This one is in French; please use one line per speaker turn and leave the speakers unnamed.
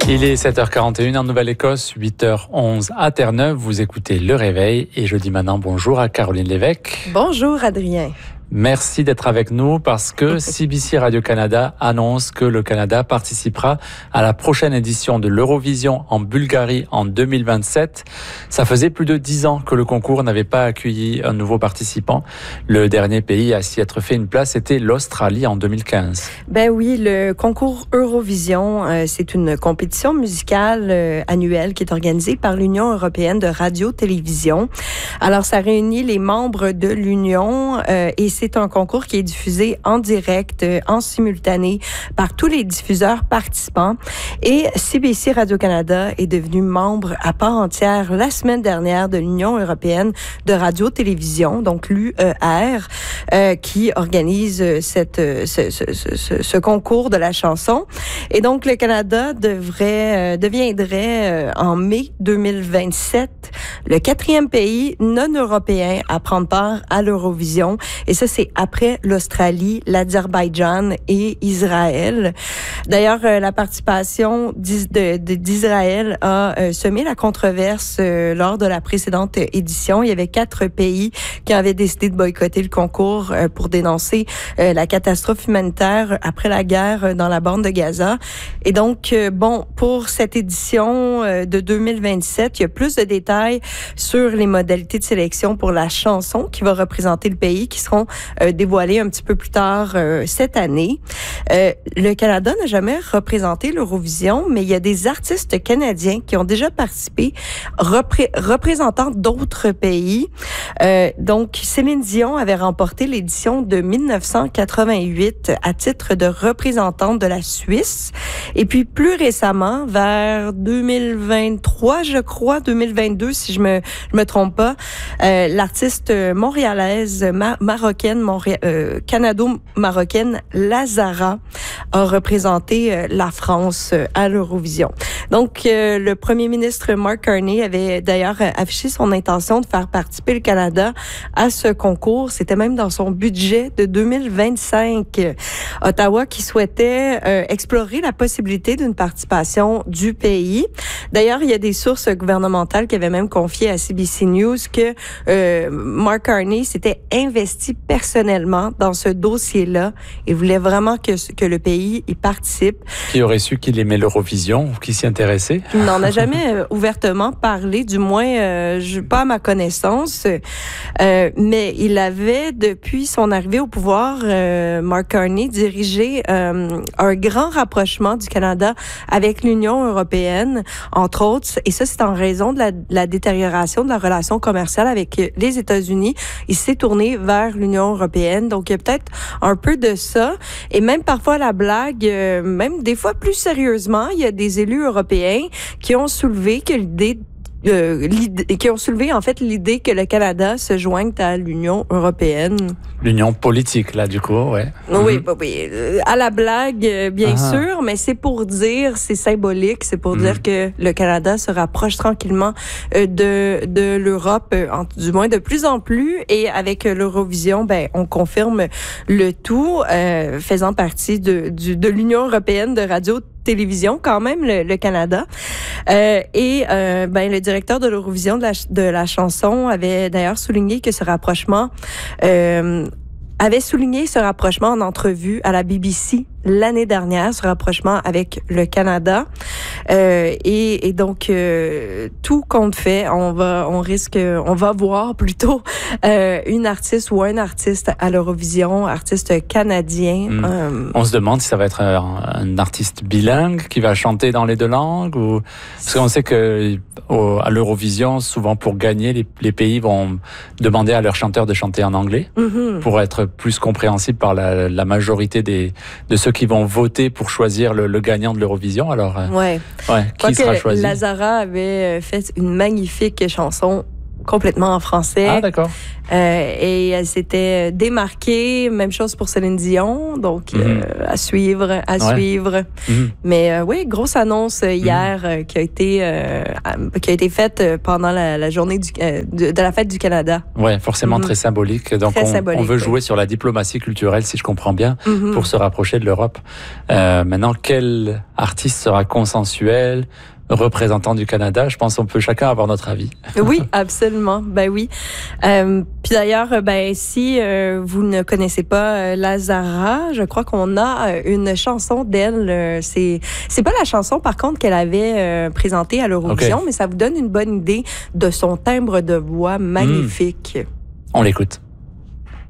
Il est 7h41 en Nouvelle-Écosse, 8h11 à Terre-Neuve. Vous écoutez Le Réveil et je dis maintenant bonjour à Caroline Lévesque.
Bonjour Adrien.
Merci d'être avec nous parce que CBC Radio-Canada annonce que le Canada participera à la prochaine édition de l'Eurovision en Bulgarie en 2027. Ça faisait plus de 10 ans que le concours n'avait pas accueilli un nouveau participant. Le dernier pays à s'y être fait une place était l'Australie en 2015.
Ben oui, le concours Eurovision, c'est une compétition musicale annuelle qui est organisée par l'Union européenne de radio-télévision. Alors, ça réunit les membres de l'Union et c'est un concours qui est diffusé en direct, en simultané, par tous les diffuseurs participants. Et CBC Radio-Canada est devenu membre à part entière la semaine dernière de l'Union européenne de radio-télévision, donc l'UER, qui organise ce concours de la chanson. Et donc, le Canada deviendrait en mai 2027 le 4e pays non européen à prendre part à l'Eurovision. Et ça, c'est après l'Australie, l'Azerbaïdjan et Israël. D'ailleurs, la participation d'Israël a semé la controverse lors de la précédente édition. Il y avait 4 pays qui avaient décidé de boycotter le concours pour dénoncer la catastrophe humanitaire après la guerre dans la bande de Gaza. Et donc, pour cette édition de 2027, il y a plus de détails sur les modalités de sélection pour la chanson qui va représenter le pays, qui seront dévoilées un petit peu plus tard cette année. Le Canada n'a jamais représenté l'Eurovision, mais il y a des artistes canadiens qui ont déjà participé, représentant d'autres pays. Donc, Céline Dion avait remporté l'édition de 1988 à titre de représentante de la Suisse. Et puis, plus récemment, vers 2023, je crois, 2022, si je me trompe pas, l'artiste montréalaise, marocaine, canado-marocaine, Lazara, a représenté la France à l'Eurovision. Donc, le premier ministre Mark Carney avait d'ailleurs affiché son intention de faire participer le Canada à ce concours. C'était même dans son budget de 2025. Ottawa qui souhaitait explorer la possibilité d'une participation du pays. D'ailleurs, il y a des sources gouvernementales qui avaient même confié à CBC News que Mark Carney s'était investi personnellement dans ce dossier-là et voulait vraiment que le pays y participe.
Qui aurait su qu'il aimait l'Eurovision ou qui s'y intéressait?
Il n'en a jamais ouvertement parlé, du moins pas à ma connaissance, mais il avait, depuis son arrivée au pouvoir, Mark Carney, dirigé un grand rapprochement du Canada avec l'Union européenne, entre autres, et ça c'est en raison de la détérioration de la relation commerciale avec les États-Unis. Il s'est tourné vers l'Union européenne, donc il y a peut-être un peu de ça, et même parfois à la blague, même des fois plus sérieusement, il y a des élus européens qui ont soulevé que l'idée que le Canada se joigne à l'Union européenne.
L'union politique, là, du coup, ouais.
Oui, oui. À la blague, bien sûr, mais c'est pour dire, c'est symbolique, c'est pour dire que le Canada se rapproche tranquillement de l'Europe, du moins de plus en plus, et avec l'Eurovision, on confirme le tout, faisant partie de l'Union européenne de radio-télévision, quand même, le Canada. Le directeur de l'Eurovision de la chanson avait d'ailleurs souligné que ce rapprochement en entrevue à la BBC l'année dernière, ce rapprochement avec le Canada. Et donc, tout compte fait, on va voir plutôt une artiste ou un artiste à l'Eurovision, artiste canadien.
On se demande si ça va être un artiste bilingue qui va chanter dans les 2 langues ou... Parce qu'on sait que à l'Eurovision, souvent pour gagner, les pays vont demander à leurs chanteurs de chanter en anglais pour être plus compréhensible par la majorité de ceux qui vont voter pour choisir le gagnant de l'Eurovision. Alors, qui sera choisi?
Lazara avait fait une magnifique chanson complètement en français.
Ah, d'accord.
Et elle s'était démarquée. Même chose pour Céline Dion. Donc, à suivre. Mais oui, grosse annonce hier qui a été faite pendant la journée de la fête du Canada.
Ouais, forcément très symbolique. Donc, on veut jouer sur la diplomatie culturelle, si je comprends bien, pour se rapprocher de l'Europe. Maintenant, quel artiste sera consensuel, représentant du Canada? Je pense qu'on peut chacun avoir notre avis.
Oui, absolument. Ben oui. Puis d'ailleurs, si vous ne connaissez pas Lazara, je crois qu'on a une chanson d'elle. C'est pas la chanson, par contre, qu'elle avait présentée à l'Eurovision, mais ça vous donne une bonne idée de son timbre de voix magnifique.
On l'écoute.